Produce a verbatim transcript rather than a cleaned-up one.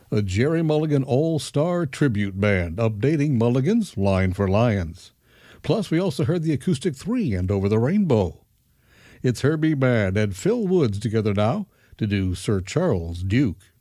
a Jerry Mulligan All-Star Tribute Band, updating Mulligan's Line for Lions. Plus, we also heard the Acoustic Three and Over the Rainbow. It's Herbie Mann and Phil Woods together now to do Sir Charles Duke.